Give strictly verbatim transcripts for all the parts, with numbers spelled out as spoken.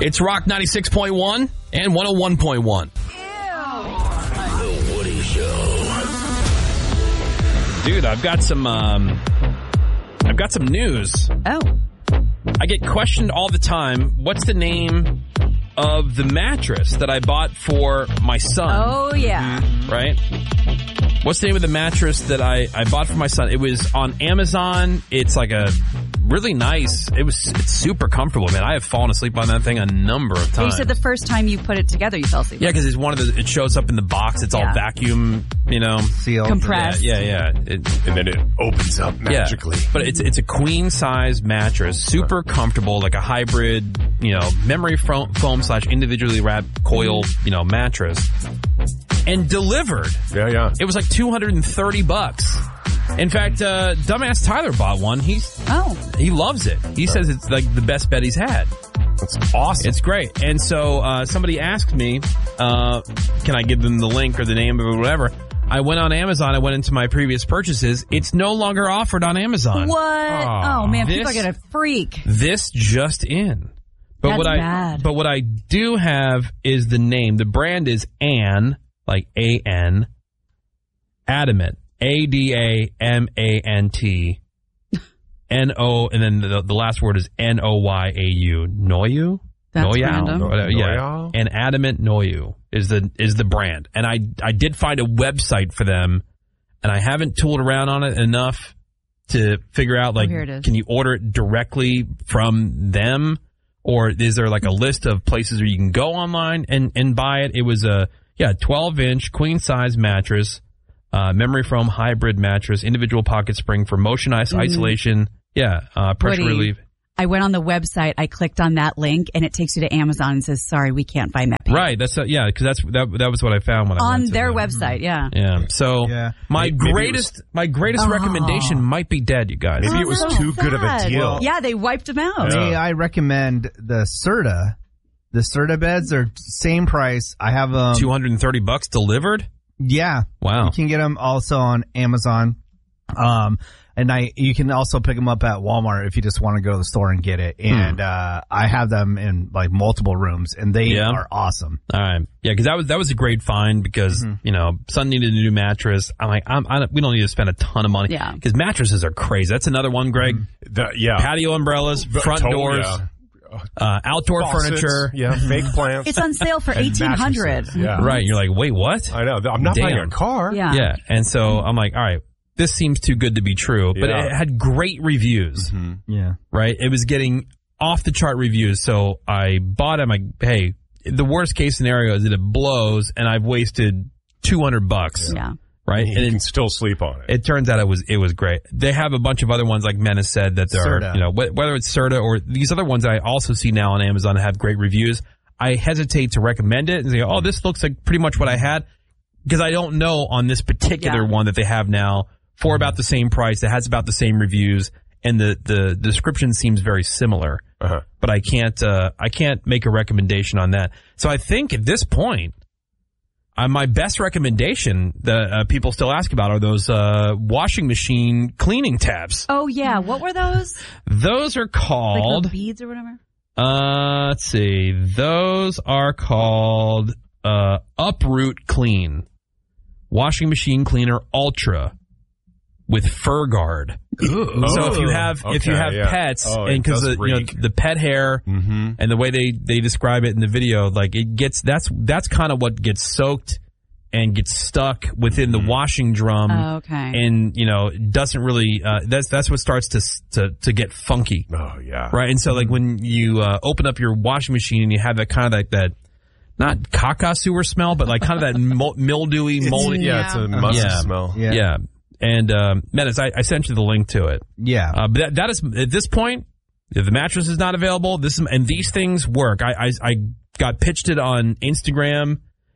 It's Rock ninety-six point one and one oh one point one. The Woody Show. Dude, I've got some, um, I've got some news. Oh. I get questioned all the time, what's the name of the mattress that I bought for my son? Oh, yeah. Mm-hmm. Right? What's the name of the mattress that I, I bought for my son? It was on Amazon. It's like a really nice, it was it's super comfortable, man. I have fallen asleep on that thing a number of times. You said the first time you put it together, you fell asleep. Yeah, because it's one of the, it shows up in the box. It's all Yeah. vacuum, you know. Sealed. Compressed. Yeah, yeah. yeah. It, And then it opens up magically. Yeah, but it's it's a queen size mattress, super comfortable, like a hybrid, you know, memory foam, foam slash individually wrapped coil, you know, mattress, and delivered. Yeah, yeah. It was like two hundred thirty bucks. In fact, uh, dumbass Tyler bought one. He's Oh. he loves it. He says it's like the best bed he's had. That's awesome. It's great. And so uh, somebody asked me, uh, can I give them the link or the name or whatever? I went on Amazon. I went into my previous purchases. It's no longer offered on Amazon. What? Oh, Oh, man, this- people are going to freak. This just in. But That's what I bad. but what I do have is the name. The brand is Ann, like A N, Adamant, A D A M A N T, N O, and then the, the last word is N O Y A U. Noyu? That's Noyau, random. or whatever, yeah. Noyau? And Adamant Noyu is the is the brand. And I I did find a website for them, and I haven't tooled around on it enough to figure out, like, here it is. can you order it directly from them? Or is there like a list of places where you can go online and, and buy it? It was a, yeah, twelve inch queen size mattress, uh, memory foam hybrid mattress, individual pocket spring for motion ice isolation. Yeah, uh, pressure Woody, relief. I went on the website, I clicked on that link, and it takes you to Amazon and says, sorry, we can't find that page. Right. That's, uh, yeah, cause that's, that, that was what I found when I On went to their the- website, yeah. Yeah. So Yeah. my Maybe it greatest, was- my greatest Oh. recommendation might be dead, you guys. Maybe Oh, it was so too good of a sad. deal. Yeah, they wiped them out. Yeah. Hey, I recommend the Serta. The Serta beds are same price. I have them. two hundred thirty bucks delivered? Yeah. Wow. You can get them also on Amazon. Um, and I, you can also pick them up at Walmart if you just want to go to the store and get it. And, uh, I have them in like multiple rooms and they Yeah. are awesome. All right. Yeah, because that was that was a great find because, Mm-hmm. you know, son needed a new mattress. I'm like, I'm, I don't, we don't need to spend a ton of money. Yeah. Because mattresses are crazy. That's another one, Greg. The- yeah. Patio umbrellas, front Totally, doors, yeah. uh, outdoor Faucets, furniture. Yeah, fake plants. It's on sale for and eighteen hundred mattresses, Yeah. Right. You're like, wait, what? I know. I'm not buying Damn. a car. Yeah. Yeah. And so I'm like, all right, this seems too good to be true. But Yeah. it had great reviews, Yeah. right? It was getting off the chart reviews. So I bought it. I'm like, hey, the worst case scenario is that it blows and I've wasted two hundred bucks. Yeah. Right. You And can it, still sleep on it. it turns out it was, it was great. They have a bunch of other ones like Menace said that there Serta. are, you know, wh- whether it's Serta or these other ones that I also see now on Amazon that have great reviews. I hesitate to recommend it and say, oh, this looks like pretty much what I had because I don't know on this particular Yeah. one that they have now for about the same price that has about the same reviews and the, the description seems very similar, Uh-huh. but I can't, uh, I can't make a recommendation on that. So I think at this point, uh, my best recommendation that uh, people still ask about are those uh, washing machine cleaning tabs. Oh, yeah. What were those? Those are Like called, the beads or whatever? uh, let's see, those are called uh, Uproot Clean. Washing Machine Cleaner Ultra with Fur Guard. So if you have if you Okay, have yeah. pets Oh, and it because does you know reek. the pet hair Mm-hmm. and the way they, they describe it in the video, like it gets that's that's kind of what gets soaked and gets stuck within the washing drum. Oh, okay. And you know doesn't really uh, that's that's what starts to to to get funky, Oh, yeah. right? And so like when you uh, open up your washing machine and you have that kind of like that not caca sewer smell, but like kind of that mo- mildewy, moldy. Yeah, it's a musty Yeah. smell. Yeah. Yeah. And, um, Menace, I, I sent you the link to it. Yeah. Uh, but that, that is, at this point, if the mattress is not available, this is, and these things work. I, I, I got pitched it on Instagram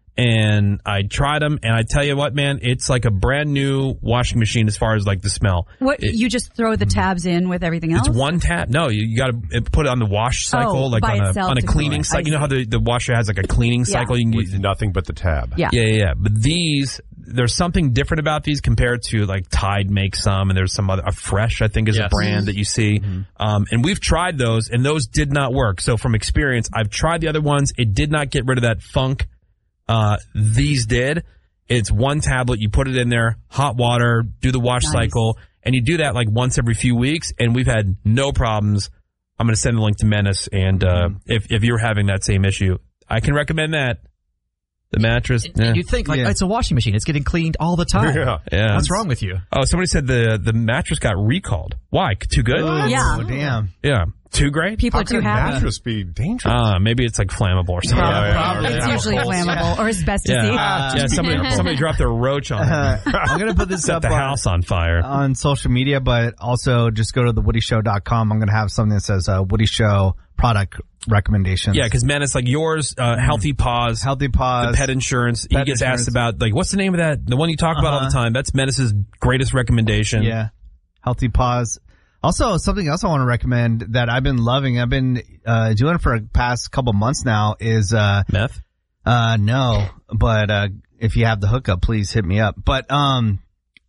and I tried them and I tell you what, man, it's like a brand new washing machine as far as like the smell. What, It- you just throw the tabs in with everything else? It's one tap. No, you, you got to put it on the wash cycle, Oh, like by on a, itself on a to cleaning clean it. I cycle. You know how see. the, the washer has like a cleaning Yeah. cycle? You can With use, nothing but the tab. Yeah. yeah, yeah, yeah. But these, there's something different about these compared to like Tide makes some, and there's some other, a Fresh, I think is Yes. a brand that you see. Mm-hmm. Um, and we've tried those, and those did not work. So from experience, I've tried the other ones. It did not get rid of that funk. Uh, these did. It's one tablet. You put it in there, hot water, do the wash Nice. cycle, and you do that like once every few weeks, and we've had no problems. I'm going to send the link to Menace, and uh, if if you're having that same issue, I can recommend that. The mattress. eh. You'd think, like, Yeah. it's a washing machine. It's getting cleaned all the time. Yeah. Yeah. What's wrong with you? Oh, somebody said the the mattress got recalled. Why? Too good? Yeah. Oh, damn. Yeah. Too great? People How are too could a happy. mattress be dangerous? Uh, maybe it's like flammable or something. Yeah, yeah, Probably. yeah. It's usually flammable or asbestos. Yeah. yeah, somebody somebody dropped a roach on it. Uh, I'm going to put this Set up the on, house on fire. on social media, but also just go to the woody show dot com. I'm going to have something that says uh, Woody Show product recommendations. Yeah, because Menace, like yours, uh, Healthy Paws, Healthy Paws. the pet insurance. he Pet gets insurance. asked about, like, what's the name of that? The one you talk about all the Uh-huh. time. That's Menace's greatest recommendation. Yeah. Healthy Paws. Also, something else I want to recommend that I've been loving, I've been uh, doing for the past couple months now is, uh, Meth? uh, no, but uh, if you have the hookup, please hit me up. But um,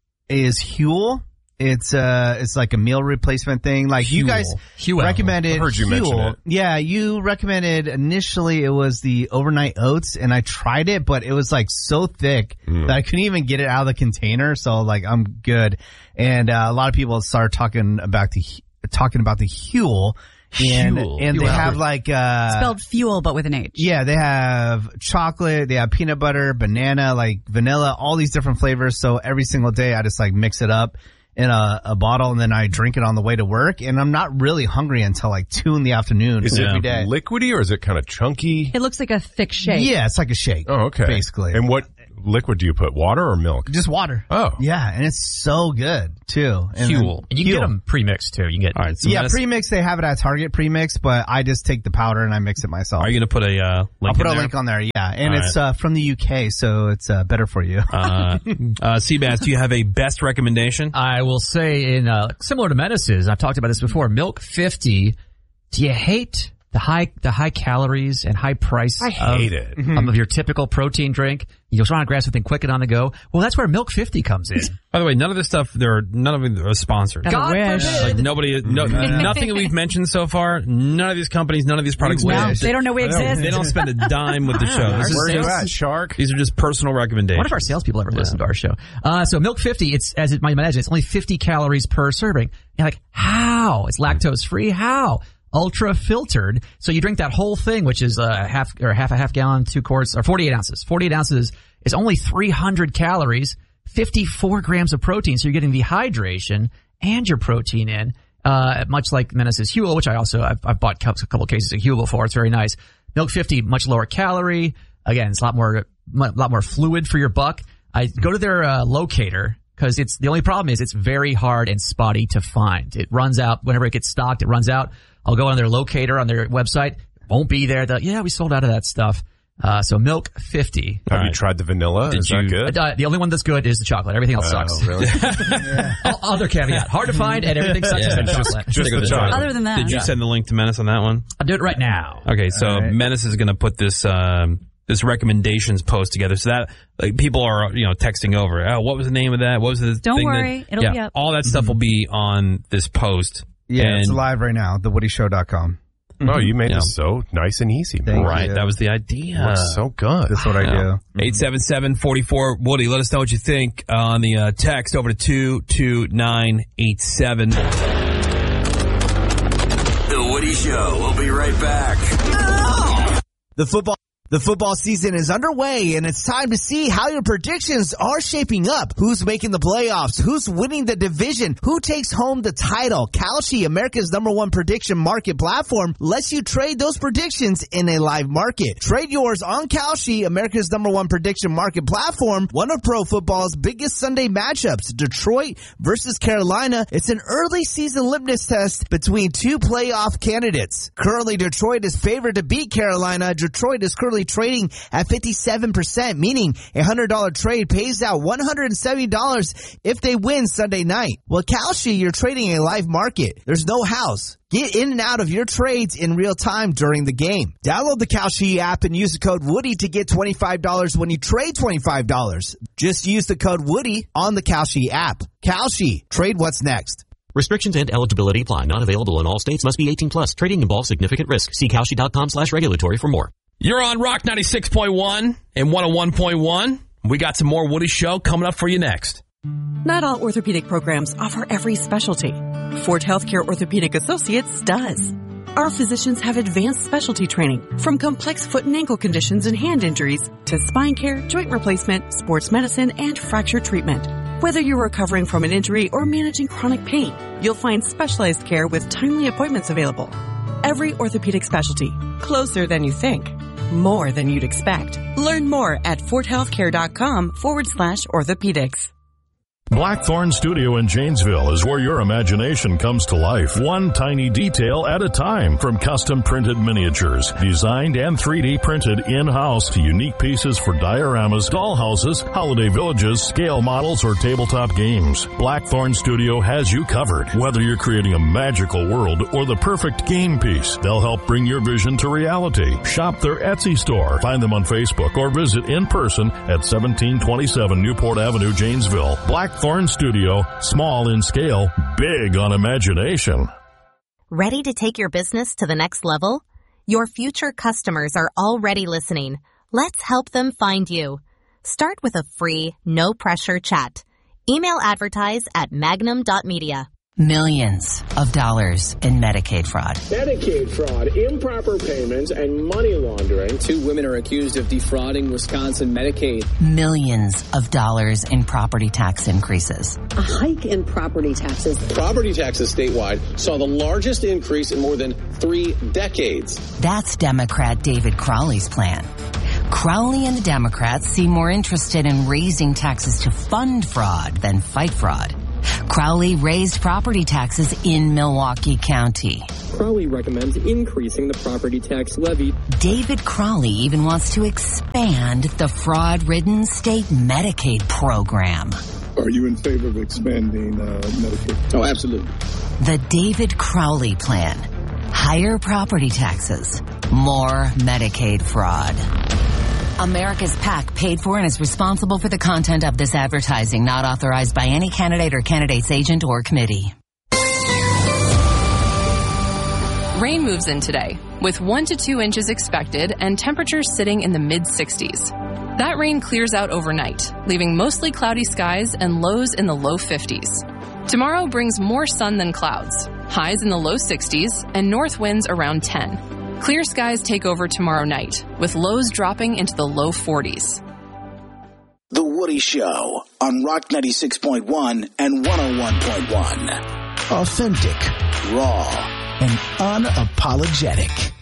is Huel. It's uh, it's like a meal replacement thing. Like you Huel. guys Huel. recommended. I heard you mention Huel. it. Yeah, you recommended initially it was the overnight oats, and I tried it, but it was like so thick that I couldn't even get it out of the container. So like I'm good. And uh, a lot of people started talking about the talking about the Huel, and Huel. and they Huel. have like uh, Spelled fuel, but with an H. yeah, they have chocolate, they have peanut butter, banana, like vanilla, all these different flavors. So every single day I just like mix it up in a, a bottle, and then I drink it on the way to work. And I'm not really hungry until like two in the afternoon Is every it day. liquidy or is it kind of chunky? It looks like a thick shake. Yeah, it's like a shake. Oh, okay. Basically. And what liquid do you put? Water or milk? Just water. Oh. Yeah, and it's so good too. And then- Huel. And you can get Huel. them pre-mixed, too. You can get All right. So Yeah, Menace, pre-mix, they have it at Target pre-mix, but I just take the powder and I mix it myself. are you going to put a uh, link I'll put in a there? link on there, yeah. And All it's uh, from the U K, so it's uh, better for you. Uh, uh, Seabass, do you have a best recommendation? I will say, in uh, similar to Menace's, I've talked about this before. Milk fifty. Do you hate the high the high calories and high price? I hate of, it. um, of your typical protein drink? You just want to grab something quick and on the go. Well, that's where Milk fifty comes in. By the way, none of this stuff, there are, none of them are sponsored. God God wish. forbid. Like nobody, no, nothing that we've mentioned so far. None of these companies, none of these products. No, wish. they don't know we They don't- exist. They don't spend a dime with the show. This is Where are you just- at, Shark? These are just personal recommendations. One of our salespeople ever listened to our show. Uh, so Milk fifty, it's, as it might imagine, it's only fifty calories per serving. You're like, how? It's lactose free? How? Ultra filtered. So you drink that whole thing, which is a half, or half a half gallon, two quarts, or forty-eight ounces. forty-eight ounces is only three hundred calories, fifty-four grams of protein. So you're getting the hydration and your protein in, uh, much like Menace's Huel, which I also, I've, I've bought a couple cases of Huel before. It's very nice. Milk fifty, much lower calorie. Again, it's a lot more, a lot more fluid for your buck. I go to their uh, locator because it's the only problem is it's very hard and spotty to find. It runs out whenever it gets stocked. It runs out. I'll go on their locator on their website. Won't be there. They'll, yeah, we sold out of that stuff. Uh, so Milk fifty. Have All you right. tried the vanilla? Did Is you- that good? Uh, the only one that's good is the chocolate. Everything else sucks. Oh, really? O- Other caveat. Hard to find and everything sucks. Yeah. except Just- chocolate. just Think of the the chocolate. Other than that. Did you Yeah. send the link to Menace on that one? I'll do it right now. Okay, so All right. Menace is going to put this um, this recommendations post together, so that like people are you know texting over. Oh, what was the name of that? What was the Don't thing worry, that, it'll yeah, be up. all that stuff will be on this post. Yeah, and, it's live right now, the woody show dot com. Oh, you made Yeah. this so nice and easy. Thank man. right, you. that was the idea. Looks so good. That's what I do. eight seven seven, four four, Woody. Let us know what you think uh, on the uh, text over to two two nine eight seven. The Woody Show. We'll be right back. The football the football season is underway, and it's time to see how your predictions are shaping up. Who's making the playoffs? Who's winning the division? Who takes home the title? Kalshi, America's number one prediction market platform, lets you trade those predictions in a live market. Trade yours on Kalshi, America's number one prediction market platform, one of pro football's biggest Sunday matchups, Detroit versus Carolina. It's an early season litmus test between two playoff candidates. Currently, Detroit is favored to beat Carolina. Detroit is currently currently trading at fifty-seven percent, meaning a one hundred dollars trade pays out one hundred seventy dollars if they win Sunday night. Well, Kalshi, you're trading a live market. There's no house. Get in and out of your trades in real time during the game. Download the Kalshi app and use the code Woody to get twenty-five dollars when you trade twenty-five dollars. Just use the code Woody on the Kalshi app. Kalshi, trade what's next. Restrictions and eligibility apply. Not available in all states. Must be eighteen plus. Trading involves significant risk. See Kalshi.com slash regulatory for more. You're on Rock ninety-six point one and one oh one point one. We got some more Woody Show coming up for you next. Not all orthopedic programs offer every specialty. Ford Healthcare Orthopedic Associates does. Our physicians have advanced specialty training, from complex foot and ankle conditions and hand injuries to spine care, joint replacement, sports medicine, and fracture treatment. Whether you're recovering from an injury or managing chronic pain, you'll find specialized care with timely appointments available. Every orthopedic specialty, closer than you think, more than you'd expect. Learn more at fordhealthcare.com forward slash orthopedics. Blackthorn Studio in Janesville is where your imagination comes to life, one tiny detail at a time. From custom printed miniatures, designed and three D printed in-house, to unique pieces for dioramas, dollhouses, holiday villages, scale models, or tabletop games. Blackthorn Studio has you covered. Whether you're creating a magical world or the perfect game piece, they'll help bring your vision to reality. Shop their Etsy store. Find them on Facebook or visit in person at seventeen twenty-seven Newport Avenue, Janesville. Black Blackthorn Studio, small in scale, big on imagination. Ready to take your business to the next level? Your future customers are already listening. Let's help them find you. Start with a free, no-pressure chat. Email advertise at magnum dot media. Millions of dollars in Medicaid fraud. Medicaid fraud, improper payments, and money laundering. Two women are accused of defrauding Wisconsin Medicaid. Millions of dollars in property tax increases. A hike in property taxes. Property taxes statewide saw the largest increase in more than three decades. That's Democrat David Crowley's plan. Crowley and the Democrats seem more interested in raising taxes to fund fraud than fight fraud. Crowley raised property taxes in Milwaukee County. Crowley recommends increasing the property tax levy. David Crowley even wants to expand the fraud-ridden state Medicaid program. Are you in favor of expanding uh, Medicaid? Oh, absolutely. The David Crowley plan. Higher property taxes. More Medicaid fraud. America's PAC paid for and is responsible for the content of this advertising, not authorized by any candidate or candidate's agent or committee. Rain moves in today, with one to two inches expected and temperatures sitting in the mid sixties. That rain clears out overnight, leaving mostly cloudy skies and lows in the low fifties. Tomorrow brings more sun than clouds, highs in the low sixties, and north winds around ten. Clear skies take over tomorrow night, with lows dropping into the low forties. The Woody Show on Rock ninety-six point one and one oh one point one. Authentic, raw, and unapologetic.